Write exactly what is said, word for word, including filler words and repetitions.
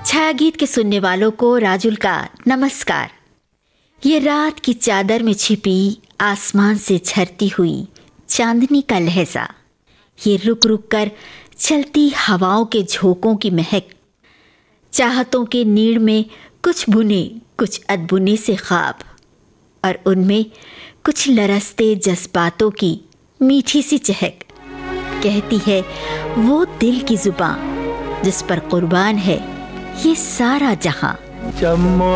छाया गीत के सुनने वालों को राजुल का नमस्कार। ये रात की चादर में छिपी आसमान से झरती हुई चांदनी का लहजा, ये रुक रुक कर चलती हवाओं के झोंकों की महक, चाहतों के नीड़ में कुछ बुने कुछ अधबुने से ख्वाब, और उनमें कुछ लरसते जज्बातों की मीठी सी चहक। कहती है वो दिल की जुबान जिस पर कुर्बान है ये सारा जहां।